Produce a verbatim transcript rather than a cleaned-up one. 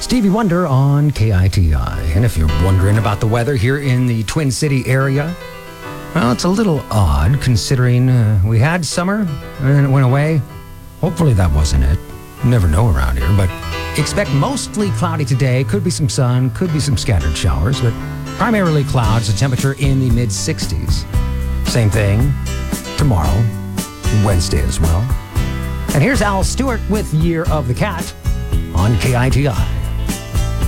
Stevie Wonder on K I T I. And if you're wondering about the weather here in the Twin City area, well, it's a little odd considering uh, we had summer and then it went away. Hopefully that wasn't it. You never know around here, but expect mostly cloudy today. Could be some sun, could be some scattered showers, but primarily clouds, a temperature in the mid sixties. Same thing tomorrow, Wednesday as well. And here's Al Stewart with Year of the Cat on K I T I.